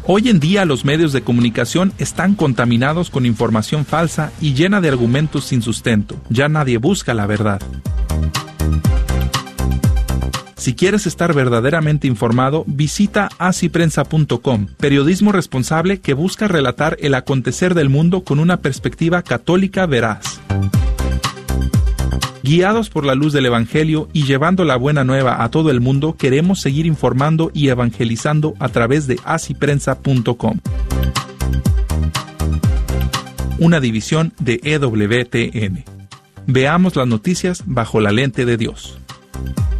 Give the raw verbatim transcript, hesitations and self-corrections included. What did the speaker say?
Hoy en día los medios de comunicación están contaminados con información falsa y llena de argumentos sin sustento. Ya nadie busca la verdad. Si quieres estar verdaderamente informado, visita así prensa punto com, periodismo responsable que busca relatar el acontecer del mundo con una perspectiva católica veraz. Guiados por la luz del Evangelio y llevando la buena nueva a todo el mundo, queremos seguir informando y evangelizando a través de así prensa punto com. Una división de E W T N. Veamos las noticias bajo la lente de Dios.